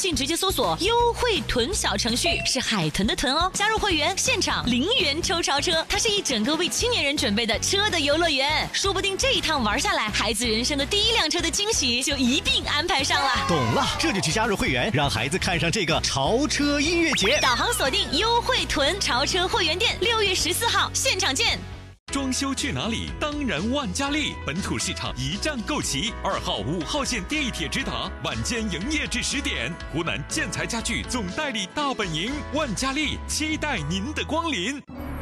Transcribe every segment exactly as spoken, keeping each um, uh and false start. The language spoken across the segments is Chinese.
信直接搜索优惠囤小程序，是海豚的豚哦。加入会员，现场零元抽超车，它是一整个为青年人准备的车的游乐园，说不定这一趟玩下来，孩子人生的第一辆车的惊喜就一并安排上了。 懂了，这就去加入会员，让孩子看上这个潮车音乐节。 导航锁定优惠囤潮车会员店，六月十四号现场见。 装修去哪里？当然万家丽，本土市场一站购齐。二号、五号线地铁直达，晚间营业至十点。湖南建材家具总代理大本营，万家丽期待您的光临。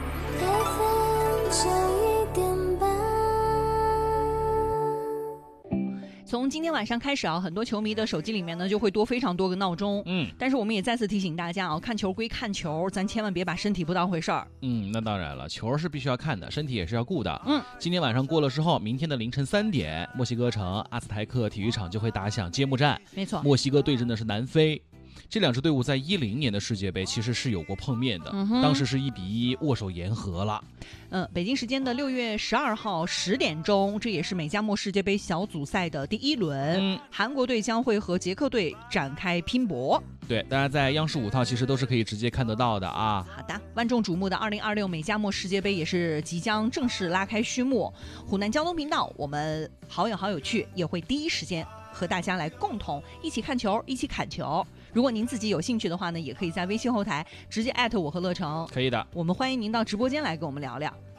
从今天晚上开始啊，很多球迷的手机里面呢就会多非常多个闹钟。 嗯， 但是我们也再次提醒大家啊，看球归看球，咱千万别把身体不当回事儿。 嗯，那当然了，球是必须要看的，身体也是要顾的。 嗯， 今天晚上过了之后，明天的凌晨三点，墨西哥城阿兹台克体育场就会打响揭幕战。 没错， 墨西哥对阵的是南非。这两支队伍在一零年的世界杯其实是有过碰面的， 嗯、 当时是一比一握手言和了。 嗯，北京时间的六月十二号十点钟，这也是美加墨世界杯小组赛的第一轮， 嗯、 韩国队将会和捷克队展开拼搏。 对，大家在央视五套其实都是可以直接看得到的啊。 好的，万众瞩目的二零二六美加墨世界杯也是即将正式拉开序幕。湖南交通频道，我们好友好有趣也会第一时间和大家来共同一起看球，一起砍球。如果您自己有兴趣的话呢，也可以在微信后台直接艾特我和乐成。 可以的， 我们欢迎您到直播间来跟我们聊聊。